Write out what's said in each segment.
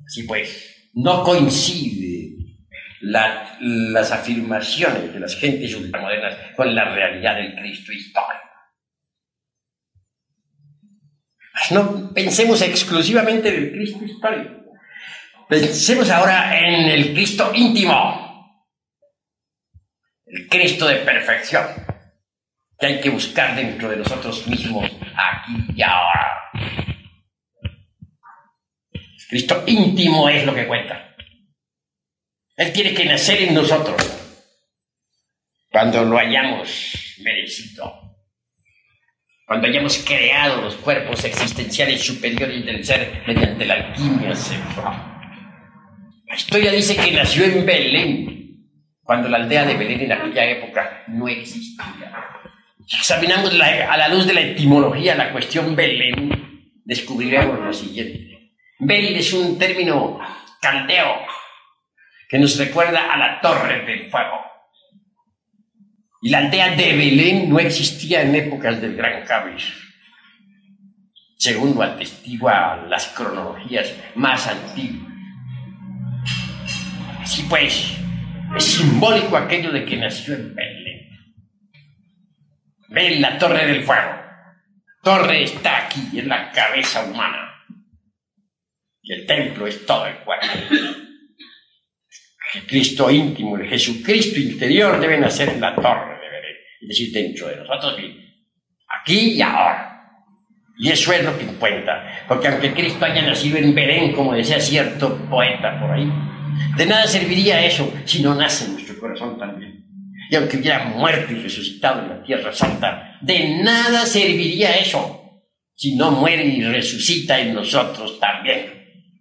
Así pues, no coincide las afirmaciones de las gentes ultramodernas con la realidad del Cristo histórico. No pensemos exclusivamente del Cristo histórico. Pensemos ahora en el Cristo íntimo, el Cristo de perfección, que hay que buscar dentro de nosotros mismos, aquí y ahora. El Cristo íntimo es lo que cuenta. Él tiene que nacer en nosotros cuando lo hayamos merecido, cuando hayamos creado los cuerpos existenciales superiores del ser mediante la alquimia sexual. La historia dice que nació en Belén, cuando la aldea de Belén en aquella época no existía. Si examinamos a la luz de la etimología la cuestión Belén, descubriremos lo siguiente. Bel es un término caldeo que nos recuerda a la Torre del Fuego. Y la aldea de Belén no existía en épocas del Gran Cádiz, según lo atestigua las cronologías más antiguas. Así pues, es simbólico aquello de que nació en Belén. Ven la Torre del Fuego. La torre está aquí, en la cabeza humana. Y el templo es todo el cuerpo. El Cristo íntimo, el Jesucristo interior debe nacer en la Torre de Belén, es decir, dentro de nosotros, aquí y ahora. Y eso es lo que cuenta, porque aunque Cristo haya nacido en Belén, como decía cierto poeta por ahí, de nada serviría eso si no nace en nuestro corazón también. Y aunque hubiera muerto y resucitado en la Tierra Santa, de nada serviría eso si no muere y resucita en nosotros también.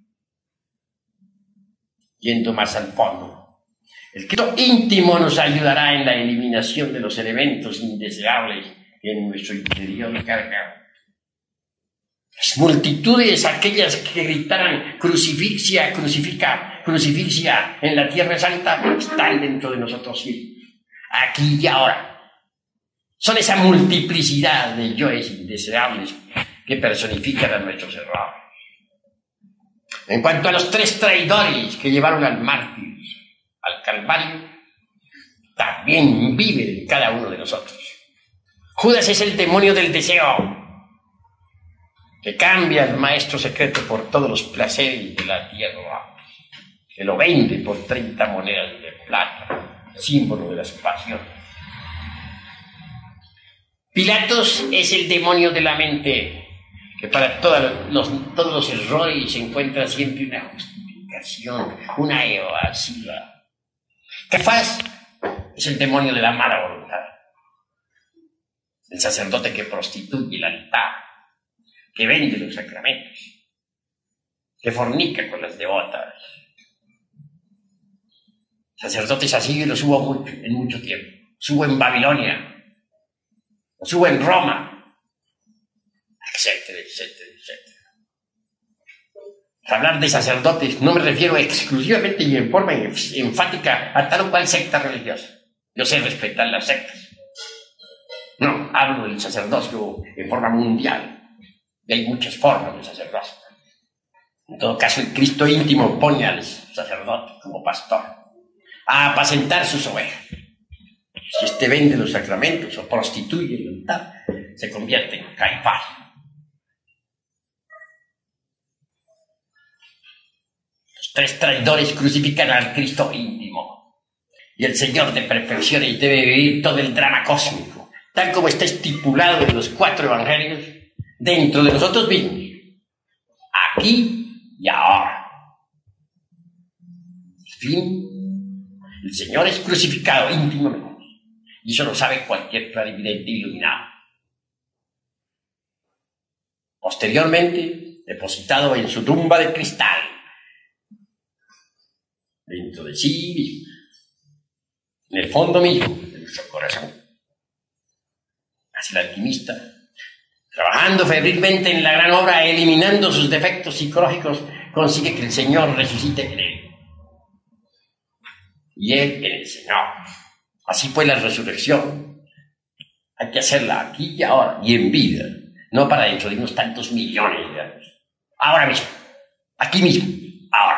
Yendo más al fondo, el Cristo íntimo nos ayudará en la eliminación de los elementos indeseables que en nuestro interior cargan. Las multitudes, aquellas que gritaran crucifixia, crucifica, crucifixia en la Tierra Santa, están dentro de nosotros mismos, aquí y ahora. Son esa multiplicidad de yoes indeseables que personifican a nuestros errores. En cuanto a los 3 traidores que llevaron al mártir al Calvario, también viven en cada uno de nosotros. Judas es el demonio del deseo, que cambia al maestro secreto por todos los placeres de la tierra, que lo vende por 30 monedas de plata, símbolo de las pasiones. Pilatos es el demonio de la mente, que para todos los errores se encuentra siempre una justificación, una evasiva. Caifás es el demonio de la mala voluntad, el sacerdote que prostituye el altar, que vende los sacramentos, que fornica con las devotas. Sacerdotes así los hubo en mucho tiempo. Los hubo en Babilonia, los hubo en Roma, etcétera, etcétera, etcétera. Al hablar de sacerdotes no me refiero exclusivamente y en forma enfática a tal o cual secta religiosa. Yo sé respetar las sectas. No, hablo del sacerdocio en forma mundial. Y hay muchas formas de sacerdocio. En todo caso, el Cristo íntimo pone al sacerdote como pastor a apacentar sus ovejas. Si éste vende los sacramentos o prostituye el altar, se convierte en Caifás. Los 3 traidores crucifican al Cristo íntimo. Y el Señor de perfecciones debe vivir todo el drama cósmico, tal como está estipulado en los 4 evangelios, dentro de nosotros mismos, aquí y ahora. En fin, el Señor es crucificado íntimamente, y eso lo sabe cualquier clarividente iluminado. Posteriormente, depositado en su tumba de cristal, dentro de sí mismo, en el fondo mismo de nuestro corazón. Así el alquimista, trabajando febrilmente en la gran obra, eliminando sus defectos psicológicos, consigue que el Señor resucite en él. Y él en el Señor. Así pues, la resurrección hay que hacerla aquí y ahora, y en vida, no para dentro de unos tantos millones de años. Ahora mismo, aquí mismo.